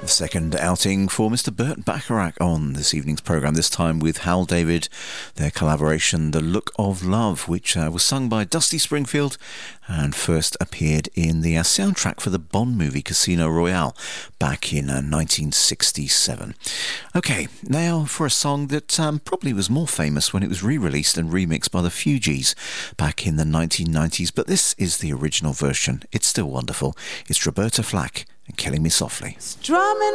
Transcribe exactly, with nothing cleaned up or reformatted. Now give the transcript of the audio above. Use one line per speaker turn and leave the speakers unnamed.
Second outing for Mister Burt Bacharach on this evening's programme, this time with Hal David, their collaboration The Look of Love, which uh, was sung by Dusty Springfield and first appeared in the uh, soundtrack for the Bond movie Casino Royale back in uh, nineteen sixty-seven. Okay, now for a song that um, probably was more famous when it was re-released and remixed by the Fugees back in the nineteen nineties, but this is the original version. It's still wonderful. It's Roberta Flack and Killing Me Softly.
Drumming